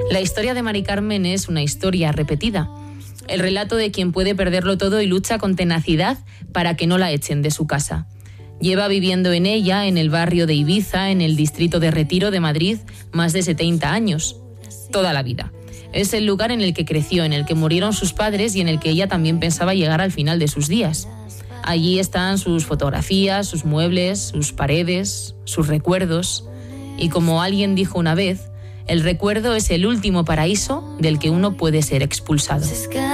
La historia de Mari Carmen es una historia repetida. El relato de quien puede perderlo todo y lucha con tenacidad para que no la echen de su casa. Lleva viviendo en ella, en el barrio de Ibiza, en el distrito de Retiro de Madrid, más de 70 años. Toda la vida. Es el lugar en el que creció, en el que murieron sus padres y en el que ella también pensaba llegar al final de sus días. Allí están sus fotografías, sus muebles, sus paredes, sus recuerdos. Y como alguien dijo una vez, el recuerdo es el último paraíso del que uno puede ser expulsado.